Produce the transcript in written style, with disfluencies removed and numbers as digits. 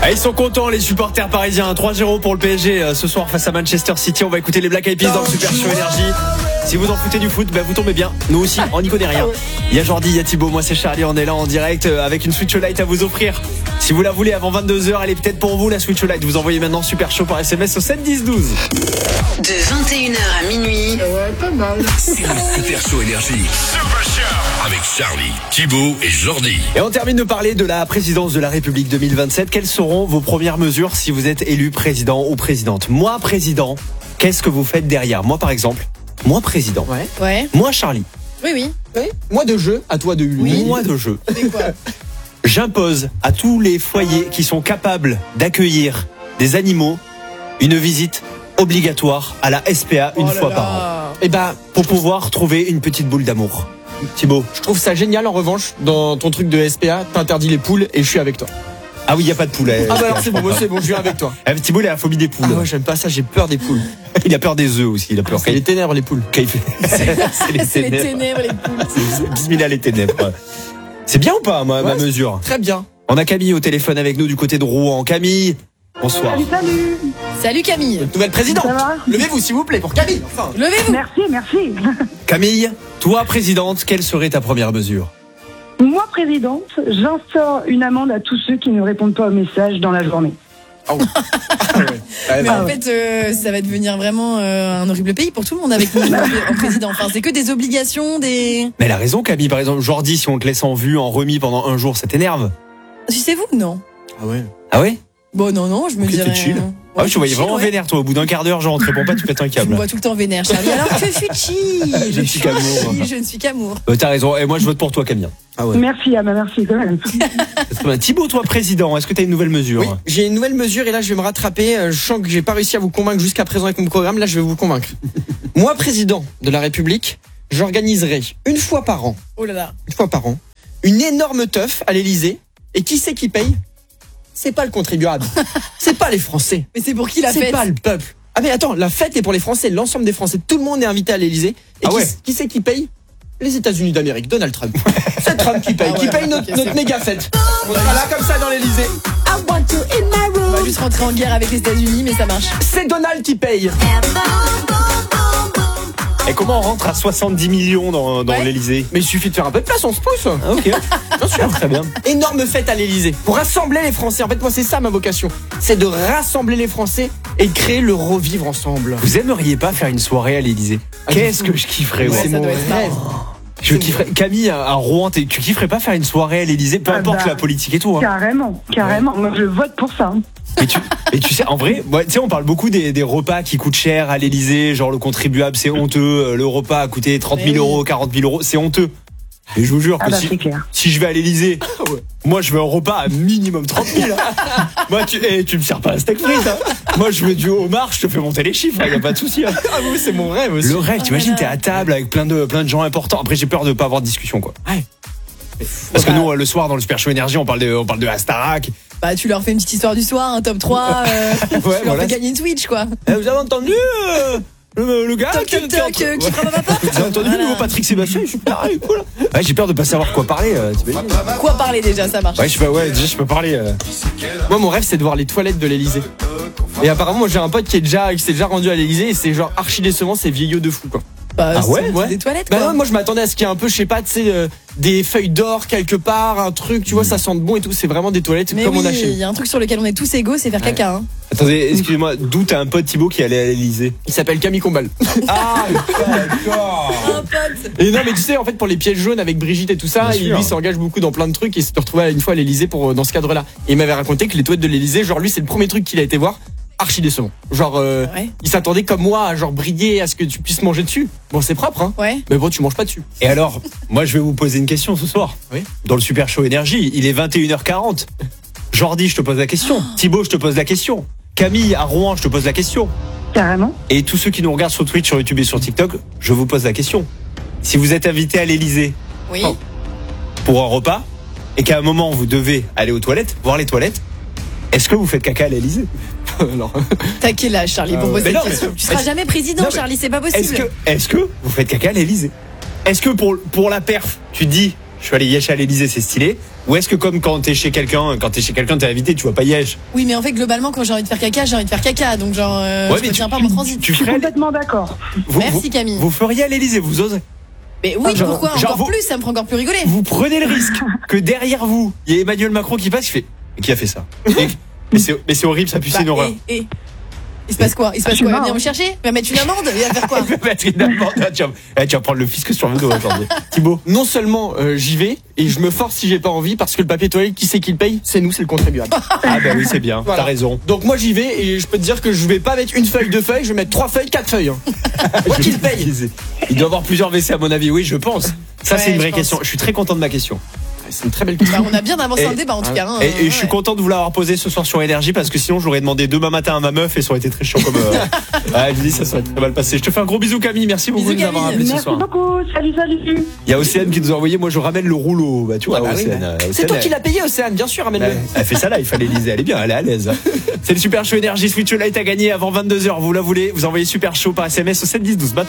Ah, ils sont contents les supporters parisiens. 3-0 pour le PSG ce soir face à Manchester City. On va écouter les Black Eyed Peas dans le Super Show Énergie. Si vous en foutez du foot, vous tombez bien. Nous aussi, on n'y connaît rien. Il y a Jordi, il y a Thibaut, moi c'est Charlie. On est là en direct avec une Switch Lite à vous offrir. Si vous la voulez avant 22h, elle est peut-être pour vous la Switch Lite. Vous envoyez maintenant Super Show par SMS au 7 10 12. De 21h à minuit. Ouais, pas mal. C'est le Super Show Énergie. Super Show avec Charlie, Thibaut et Jordi. Et on termine de parler de la présidence de la République 2027. Quelles seront vos premières mesures si vous êtes élu président ou présidente? Moi, président, qu'est-ce que vous faites derrière? Moi, par exemple, moi, président. Ouais. Moi, Charlie. Oui. Moi de jeu, à toi de lui. Moi de jeu. C'est quoi? J'impose à tous les foyers qui sont capables d'accueillir des animaux une visite obligatoire à la SPA une fois par an. Et pour pouvoir trouver une petite boule d'amour. Thibaut. je trouve ça génial en revanche, dans ton truc de SPA, t'interdis les poules et je suis avec toi. Ah oui, il n'y a pas de poulet. Ah bah alors c'est bon, je viens avec toi. Thibaut, il a la phobie des poules. Ah ouais, j'aime pas ça, j'ai peur des poules. Il a peur des œufs aussi. Il a peur C'est les ténèbres les poules. C'est C'est les ténèbres, les poules. Bismillah les ténèbres. C'est bien ou pas ma mesure? Très bien. On a Camille au téléphone avec nous du côté de Rouen. Camille, bonsoir. Salut. Salut Camille. Nouvelle présidente. Ça va? Levez-vous s'il vous plaît pour Camille. Enfin. Levez-vous. Merci. Camille, toi présidente, quelle serait ta première mesure? Moi, présidente, j'instaure une amende à tous ceux qui ne répondent pas aux messages dans la journée. Mais en fait, ça va devenir vraiment un horrible pays pour tout le monde avec nous en président. Enfin, c'est que des obligations, des... Mais elle a raison Camille, par exemple, Jordi, si on te laisse en vue, en remis pendant un jour, ça t'énerve? C'est vous? Non. Ah ouais? Bon, non, je me Ok, dirais... t'es chill. Ah ouais, je te voyais vraiment vénère toi, au bout d'un quart d'heure, genre on te répond pas, tu pètes un Je me câble. vois tout le temps vénère, Charlie. Alors que fut-il? Je ne suis qu'amour. Je ne suis qu'amour. T'as raison, et moi je vote pour toi Camille. Merci, merci quand même. Thibaut, toi président, est-ce que t'as une nouvelle mesure? Oui, j'ai une nouvelle mesure et là je vais me rattraper. Je sens que j'ai pas réussi à vous convaincre jusqu'à présent avec mon programme. Là je vais vous convaincre. Moi, président de la République, j'organiserai une fois par an, Oh là là. une énorme teuf à l'Élysée. Et qui c'est qui paye? C'est pas le contribuable. C'est pas les Français. Mais c'est pour qui la C'est fête? pas le peuple. Ah mais attends, la fête est pour les Français, l'ensemble des Français. Tout le monde est invité à l'Élysée. Et qui c'est qui paye? Les États-Unis d'Amérique, Donald Trump. C'est Trump qui paye, notre méga fête. On sera là comme ça dans l'Élysée. On va juste rentrer en guerre avec les États-Unis, mais ça marche. C'est Donald qui paye. Et comment on rentre à 70 millions dans l'Elysée? Mais il suffit de faire un peu de place, on se pousse. Ah ok, bien sûr, très bien. Énorme fête à l'Élysée pour rassembler les Français. En fait, moi, c'est ça ma vocation. C'est de rassembler les Français et de créer le revivre ensemble. Vous aimeriez pas faire une soirée à l'Elysée? Qu'est-ce que je kifferais, Ouais, C'est ça mon doit être rêve. Je kifferais. Camille, à Rouen, tu kifferais pas faire une soirée à l'Elysée, peu importe la politique et tout, hein. Carrément. Moi, je vote pour ça. Mais tu sais, en vrai, tu sais, on parle beaucoup des repas qui coûtent cher à l'Elysée, genre le contribuable, c'est honteux, le repas a coûté 30 000 euros, 40 000 euros, c'est honteux. Et je vous jure que c'est clair. si je vais à l'Elysée, moi je veux un repas à minimum 30 000. Moi, tu me sers pas un steak frites, hein. Moi je veux du homard, je te fais monter les chiffres, y a pas de souci. Hein. Ah oui, c'est mon rêve aussi. Le rêve, t'imagines, t'es à table avec plein de gens importants. Après, j'ai peur de pas avoir de discussion, quoi. Ouais. Parce que nous, le soir, dans le Super Show Énergie, on parle de la Starac. Bah, tu leur fais une petite histoire du soir, un top 3, tu leur fais gagner une Switch, quoi. Vous avez entendu le gars Qui prend ma porte. Vous avez entendu le nouveau Patrick Sébastien? Je suis cool. Ouais, j'ai peur de pas savoir quoi parler. Quoi parler déjà, ça marche. Ouais, déjà je peux parler. Moi, mon rêve, c'est de voir les toilettes de l'Élysée. Et apparemment, moi, j'ai un pote qui s'est déjà rendu à l'Élysée et c'est genre archi décevant, c'est vieillot de fou, quoi. Bah, Ah ouais, c'est des toilettes, quoi. Bah ouais, moi je m'attendais à ce qu'il y ait un peu, je sais pas, tu sais, des feuilles d'or quelque part, un truc, tu vois, ça sente bon et tout. C'est vraiment des toilettes Mais comme oui, on a chez il nous. y a un truc sur lequel on est tous égaux, c'est faire caca. Hein. Attendez, excusez-moi, d'où t'as un pote Thibaut qui allait à l'Elysée? Il s'appelle Camille Combal. Ah, d'accord. Un pote. Et non, mais tu sais, en fait, pour les pièges jaunes avec Brigitte et tout ça, Bien sûr. lui s'engage beaucoup dans plein de trucs et il s'est retrouvé une fois à l'Élysée dans ce cadre-là. Et il m'avait raconté que les toilettes de l'Élysée, genre lui, c'est le premier truc qu'il a été voir. Archi décevant. Genre, il s'attendait comme moi à genre briller, à ce que tu puisses manger dessus. Bon, c'est propre, hein. Ouais. Mais bon, tu manges pas dessus. Et alors, moi je vais vous poser une question ce soir. Oui. Dans le Super Show Énergie, il est 21h40. Jordi, je te pose la question. Thibaut, je te pose la question. Camille, à Rouen, je te pose la question. Carrément. Et tous ceux qui nous regardent sur Twitch, sur YouTube et sur TikTok, je vous pose la question. Si vous êtes invité à l'Elysée Oui. pour un repas et qu'à un moment vous devez aller aux toilettes, voir les toilettes, est-ce que vous faites caca à l'Elysée? Alors, T'as quel âge, Charlie, pour poser mais non, cette question? mais- Tu seras jamais président, Non, mais- Charlie, c'est pas possible. Est-ce que vous faites caca à l'Elysée? Est-ce que pour la perf, tu te dis, je suis allé yécher à l'Elysée, c'est stylé, Ou est-ce que comme quand t'es chez quelqu'un, t'es invité, tu vas pas yèche? Oui, mais en fait, globalement, quand j'ai envie de faire caca, j'ai envie de faire caca. Donc, genre, Ouais, je me tiens pas mon transit. Tu Je suis ferais, complètement d'accord. Merci, Camille. Vous feriez à l'Élysée, vous osez? Mais oui, Genre- pourquoi genre encore vous- plus? Ça me fera encore plus rigoler. Vous prenez le risque que derrière vous, il y a Emmanuel Macron qui passe, il fait, mais qui a fait ça? Mais c'est horrible, ça pue, c'est une horreur. Il se passe quoi? Il se passe Je suis quoi? Il va mort. venir me chercher? Il va mettre une amende? Il va faire quoi? Il va mettre une amende. Tu vas prendre le fisc sur le dos aujourd'hui. Thibaut. Non seulement j'y vais et je me force si j'ai pas envie parce que le papier toilette, qui c'est qui le paye? C'est nous, c'est le contribuable. Ah bah oui, c'est bien, Voilà. t'as raison. Donc moi j'y vais et je peux te dire que je vais pas mettre une feuille, 2 feuilles, je vais mettre 3 feuilles, 4 feuilles. Hein. Moi qui le paye. Il doit y avoir plusieurs WC à mon avis, oui, je pense. Ça, Ouais, c'est une vraie je pense. question. Je suis très content de ma question. C'est une très belle question. Bah, on a bien avancé Et- dans le débat en tout cas. Hein, Et je suis ouais. content de vous l'avoir posé ce soir sur Énergie parce que sinon j'aurais demandé demain matin à ma meuf et ça aurait été très chiant comme. Ouais, je dis ça serait très mal passé. Je te fais un gros bisou Camille, merci beaucoup Bisous, de nous avoir Camille. appelé ce Merci soir. beaucoup. Salut. Il y a Océane qui nous a envoyé, moi je ramène le rouleau. Bah tu vois, Bah oui, Océane. bah. C'est Océane, toi elle- qui l'as payé, Océane, bien sûr, amène-le. Elle fait ça là, il fallait l'Élysée, elle est bien, elle est à l'aise. C'est le Super Show Énergie Switch Light à gagner avant 22h. Vous la voulez, vous envoyez Super Show par SMS au 7 10 12.